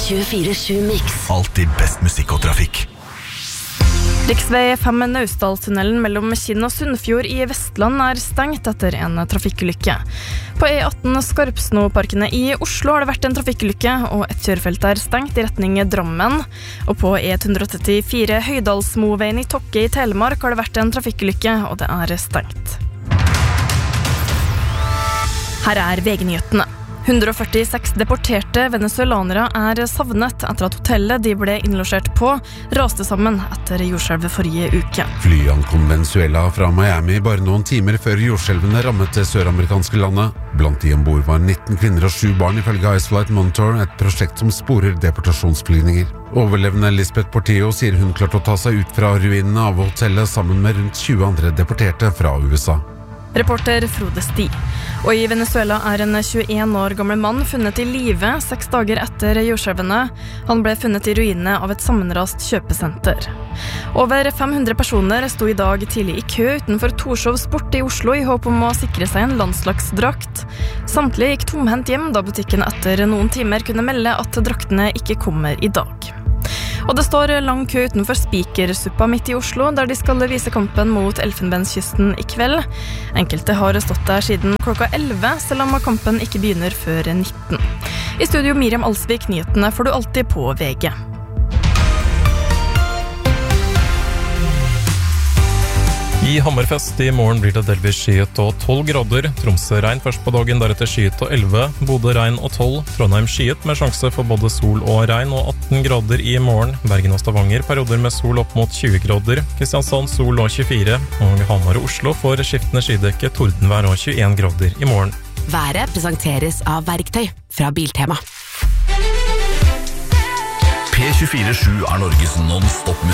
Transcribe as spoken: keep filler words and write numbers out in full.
tjuefire sju Mix. Alltid best musikk og trafikk. Riksvei fem Naustdalstunnelen mellom Kinn og Sunnfjord i Vestland er stengt etter en trafikkulykke. På E atten Skarpsnoparkene i Oslo har det vært en trafikkulykke, og et kjørefelt er stengt i retning Drammen. Og på E ett trettifire Høydalsmoveien i Tokke i Telemark har det vært en trafikkulykke, og det er stengt. Her er V G-nyhetene. hundre og førtiseks deporterte venezuelanere er savnet etter at hotellet de ble innlosjert på raste sammen etter jordskjelvet forrige uke. Fly ankom Venezuela fra Miami bare noen timer før jordskjelvene rammet det søramerikanske landet. Blant de ombord var nitten kvinner og sju barn ifølge Iceflight Monitor, et prosjekt som sporer deportasjonsflygninger. Overlevende Lisbeth Portillo sier hun klarte å ta seg ut fra ruinene av hotellet sammen med rundt tjue andre deporterte fra U S A. Reporter Frode Sti. Og i Venezuela er en tjueen år gammel mann funnet i live seks dager etter jordskjelvene. Han ble funnet i ruinene av et sammenrast kjøpesenter. Over fem hundre personer sto i dag tidlig i kø utenfor Torshov Sport i Oslo i håp om å sikre seg en landslagsdrakt. Samtlige gikk tomhendt hjem da butikken etter noen timer kunne melde at draktene ikke kommer i dag. Og det står lang kø utenfor Spikersuppa midt i Oslo, der de skal vise kampen mot Elfenbenskysten i kveld. Enkelte har stått der siden klokka elleve, selv om kampen ikke begynner før nitten. I studio Miriam Alsvik, nyhetene får du alltid på V G. I Hammerfest i morgen blir det delvis skyet og tolv grader. Tromsø regn først på dagen, deretter skyet og elleve. Bodø regn og tolv. Trondheim skyet med sjanse for både sol og regn og atten grader i morgen. Bergen og Stavanger perioder med sol opp mot tjue grader. Kristiansand sol og tjuefire. Og Hamar og Oslo får skiftende skydekke, tordenvær og tjueen grader i morgen. Været presenteres av Verktøy fra Biltema. P tjuefire sju er Norges non-stop